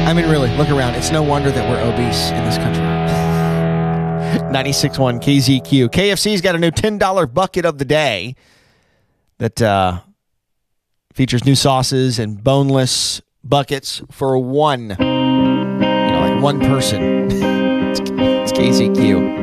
I mean, really, look around. It's no wonder that we're obese in this country. 96.1 KZQ. KFC's got a new $10 bucket of the day that features new sauces and boneless buckets for one person. It's KZQ.